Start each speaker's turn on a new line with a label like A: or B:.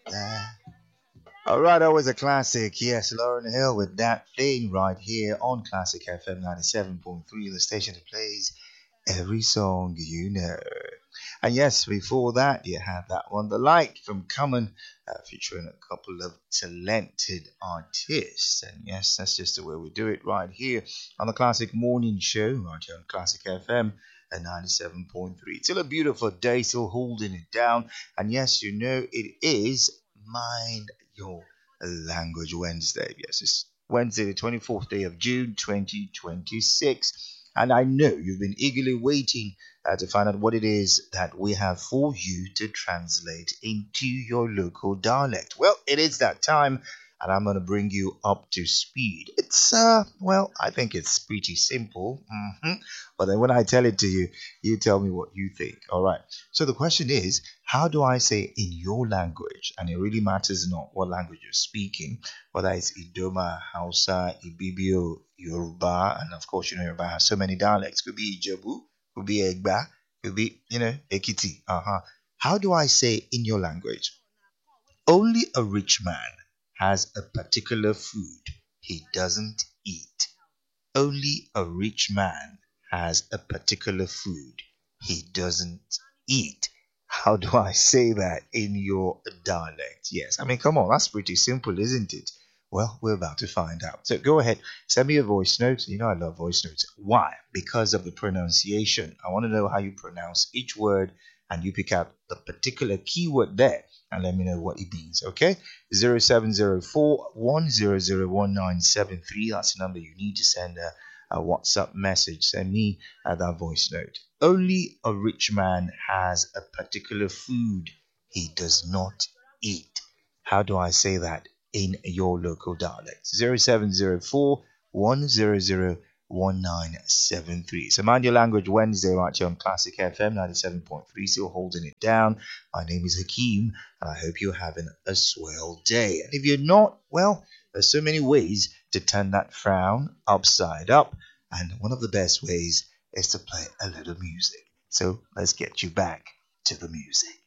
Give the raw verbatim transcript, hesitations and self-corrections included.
A: that. All right, always a classic. Yes, Lauren Hill with that thing right here on Classic F M ninety-seven point three, the station that plays every song you know. And yes, before that, you had that one, The Light from Common, uh, featuring a couple of talented artists. And yes, that's just the way we do it right here on the Classic Morning Show, right here on Classic F M at ninety-seven point three. Still a beautiful day, still holding it down. And yes, you know, it is Mind Your Language Wednesday. Yes, it's Wednesday, the twenty-fourth day of June, twenty twenty-six. And I know you've been eagerly waiting uh, to find out what it is that we have for you to translate into your local dialect. Well, it is that time, and I'm going to bring you up to speed. It's, uh, well, I think it's pretty simple. hmm But then when I tell it to you, you tell me what you think. All right. So the question is, how do I say in your language? And it really matters not what language you're speaking, whether it's Idoma, Hausa, Ibibio, Yoruba, and of course, you know, Yoruba has so many dialects. Could be Ijebu, could be Egba, could be, you know, Ekiti. Uh-huh. How do I say in your language? Only a rich man has a particular food he doesn't eat. Only a rich man has a particular food he doesn't eat. How do I say that in your dialect? Yes, I mean, come on, that's pretty simple, isn't it? Well, we're about to find out. So go ahead, send me a voice note. You know, I love voice notes. Why? Because of the pronunciation. I want to know how you pronounce each word, and you pick out the particular keyword there and let me know what it means. Okay? Zero seven zero four one zero zero one nine seven three. That's the number you need to send a, a WhatsApp message. Send me uh, that voice note. Only a rich man has a particular food he does not eat. How do I say that in your local dialect? Zero seven zero four one zero zero one nine seven three. So mind your language Wednesday right here on Classic F M ninety-seven point three. Still holding it down. My name is Hakeem, and I hope you're having a swell day. And if you're not, well, there's so many ways to turn that frown upside up. And one of the best ways is to play a little music. So let's get you back to the music.